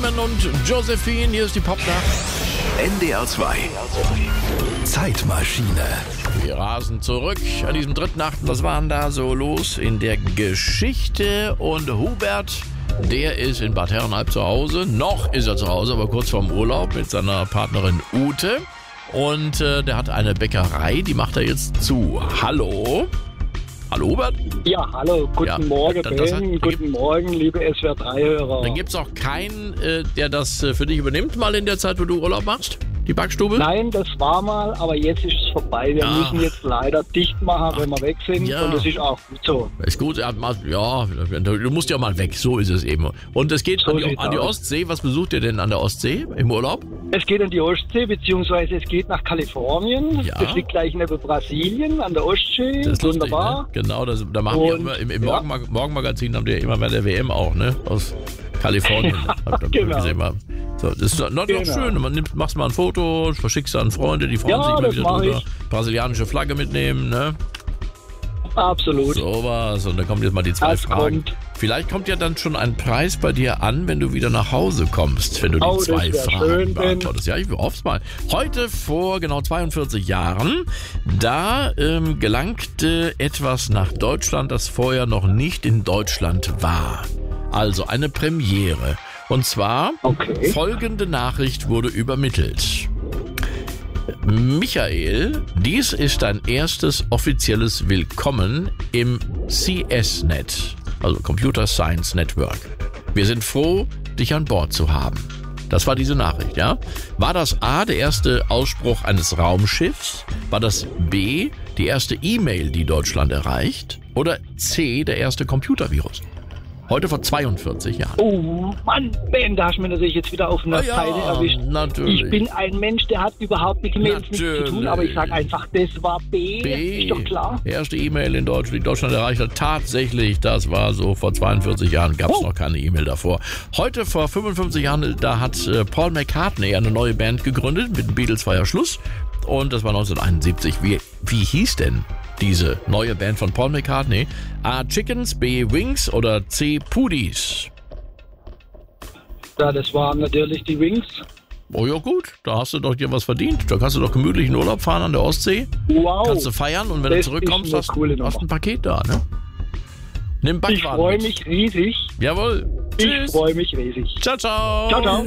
Clement und Josephine, hier ist die Popnacht. NDR 2 Zeitmaschine. Wir rasen zurück an diesem 3.8. Was war denn da so los in der Geschichte? Und Hubert, der ist in Bad Herrenalb zu Hause. Noch ist er zu Hause, aber kurz vorm Urlaub mit seiner Partnerin Ute. Und der hat eine Bäckerei, die macht er jetzt zu. Hallo? Hallo Hubert? Ja, hallo, guten Morgen Ben, guten Morgen, liebe SWR3-Hörer. Dann gibt's auch keinen, der das für dich übernimmt, mal in der Zeit, wo du Urlaub machst? Die Backstube? Nein, das war mal, aber jetzt ist es vorbei. Wir müssen jetzt leider dicht machen, wenn wir weg sind. Ja. Und das ist auch gut so. Ist gut, ja, du musst ja mal weg, so ist es eben. Und es geht So an die Ostsee. Was besucht ihr denn an der Ostsee im Urlaub? Es geht an die Ostsee, beziehungsweise es geht nach Kalifornien. Ja. Das liegt gleich neben Brasilien an der Ostsee. Das ist wunderbar. lustig, ne? Genau, da machen wir immer, im Morgenmagazin haben die ja immer bei der WM auch, ne? Aus Kalifornien. Genau. So, das ist noch schön. Machst mal ein Foto, verschickst an Freunde, die freuen sich immer das wieder mach drüber. ich. Brasilianische Flagge mitnehmen, ne? Absolut. Sowas. Und dann kommen jetzt mal die zwei Das Fragen. kommt. Vielleicht kommt ja dann schon ein Preis bei dir an, wenn du wieder nach Hause kommst, wenn du die Oh, zwei das wär Fragen schön, Ben. beantwortest. Ja, ich hoffe es mal. Heute vor genau 42 Jahren, da gelangte etwas nach Deutschland, das vorher noch nicht in Deutschland war. Also eine Premiere. Und zwar folgende Nachricht wurde übermittelt. Michael, dies ist dein erstes offizielles Willkommen im CS-Net, also Computer Science Network. Wir sind froh, dich an Bord zu haben. Das war diese Nachricht, ja? War das A, der erste Ausspruch eines Raumschiffs? War das B, die erste E-Mail, die Deutschland erreicht? Oder C, der erste Computervirus? Heute vor 42 Jahren. Oh Mann, Ben, da hast du mir natürlich jetzt wieder auf einer Seite erwischt. Natürlich. Ich bin ein Mensch, der hat überhaupt mit E-Mails nichts zu tun, aber ich sage einfach, das war B. Ist doch klar. Erste E-Mail in Deutschland, die Deutschland erreicht hat. Tatsächlich, das war so vor 42 Jahren, gab es noch keine E-Mail davor. Heute vor 55 Jahren, da hat Paul McCartney eine neue Band gegründet. Mit den Beatles war ja Schluss. Und das war 1971. Wie hieß denn diese neue Band von Paul McCartney? A. Chickens, B. Wings oder C. Pudis? Ja, das waren natürlich die Wings. Oh ja gut, da hast du doch dir was verdient. Da kannst du doch gemütlich in Urlaub fahren an der Ostsee. Wow. Kannst du feiern und wenn du zurückkommst, hast du ein Paket da, ne? Nimm Backwagen Ich freue mit. mich riesig. Jawohl. Ich Tschüss. freue mich riesig. Ciao, ciao. Ciao, ciao.